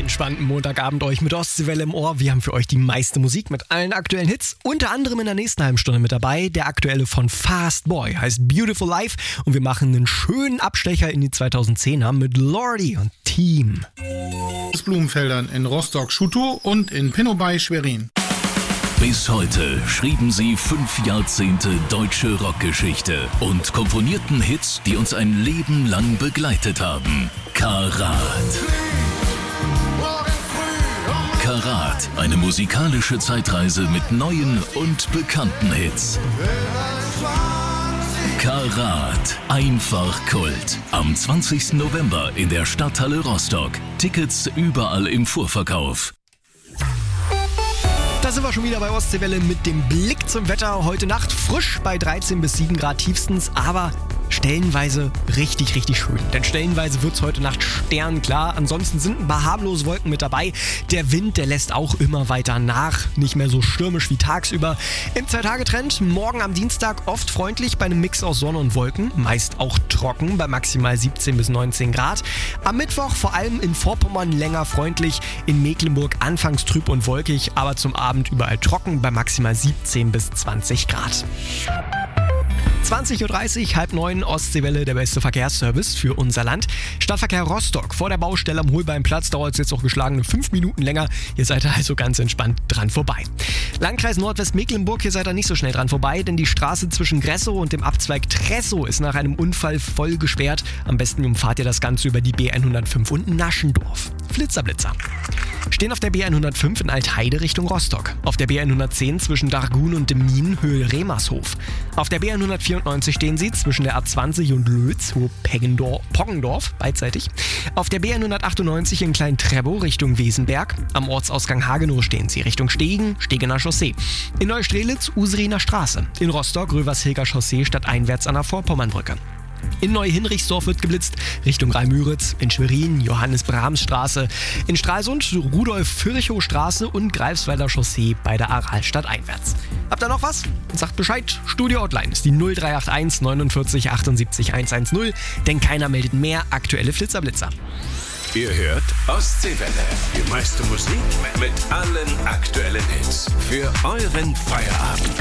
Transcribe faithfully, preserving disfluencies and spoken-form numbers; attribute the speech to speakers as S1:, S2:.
S1: entspannten Montagabend euch mit Ostseewelle im Ohr. Wir haben für euch die meiste Musik mit allen aktuellen Hits. Unter anderem in der nächsten halben Stunde mit dabei. Der aktuelle von Fast Boy heißt Beautiful Life. Und wir machen einen schönen Abstecher in die zweitausendzehner mit Lordi und Team.
S2: Aus Blumenfeldern in Rostock-Schutow und in Pinobay Schwerin.
S3: Bis heute schrieben sie fünf Jahrzehnte deutsche Rockgeschichte und komponierten Hits, die uns ein Leben lang begleitet haben. Karat. Karat, eine musikalische Zeitreise mit neuen und bekannten Hits. Karat, einfach Kult. Am zwanzigsten November in der Stadthalle Rostock. Tickets überall im Vorverkauf.
S1: Da sind wir schon wieder bei Ostseewelle mit dem Blick zum Wetter. Heute Nacht frisch bei dreizehn bis sieben Grad tiefstens, aber stellenweise richtig, richtig schön. Denn stellenweise wird es heute Nacht sternklar. Ansonsten sind ein paar harmlose Wolken mit dabei. Der Wind, der lässt auch immer weiter nach. Nicht mehr so stürmisch wie tagsüber. Im Zwei-Tage-Trend morgen am Dienstag oft freundlich bei einem Mix aus Sonne und Wolken. Meist auch trocken bei maximal siebzehn bis neunzehn Grad. Am Mittwoch vor allem in Vorpommern länger freundlich. In Mecklenburg anfangs trüb und wolkig, aber zum Abend überall trocken bei maximal siebzehn bis zwanzig Grad. zwanzig Uhr dreißig, halb neun, Ostseewelle, der beste Verkehrsservice für unser Land. Stadtverkehr Rostock, vor der Baustelle am Holbeinplatz dauert es jetzt auch geschlagene fünf Minuten länger. Ihr seid also ganz entspannt dran vorbei. Landkreis Nordwestmecklenburg, hier seid ihr nicht so schnell dran vorbei, denn die Straße zwischen Gressow und dem Abzweig Tressow ist nach einem Unfall voll gesperrt. Am besten umfahrt ihr das Ganze über die B hundertfünf und Naschendorf. Flitzerblitzer. Stehen auf der B hundertfünf in Altheide Richtung Rostock. Auf der B hundertzehn zwischen Dargun und dem Mien Höhe Remershof. Auf der B hundertvierundneunzig stehen sie zwischen der A zwanzig und Lötz, Hohe Poggendorf, beidseitig. Auf der B hundertachtundneunzig in Klein-Trebow Richtung Wesenberg. Am Ortsausgang Hagenow stehen sie Richtung Stegen, Stegener Chaussee. In Neustrelitz Useriner Straße. In Rostock Rövershilger Chaussee stadteinwärts an der Vorpommernbrücke. In Neu-Hinrichsdorf wird geblitzt, Richtung Rhein-Müritz, in Schwerin, Johannes-Brahms-Straße, in Stralsund, Rudolf-Virchow-Straße und Greifswalder Chaussee bei der Aralstadt einwärts. Habt ihr noch was? Sagt Bescheid, Studio-Hotline ist die null drei acht eins neunundvierzig achtundsiebzig hundertzehn, denn keiner meldet mehr aktuelle Flitzerblitzer.
S4: Ihr hört Ostseewelle, die meiste Musik mit allen aktuellen Hits für euren Feierabend.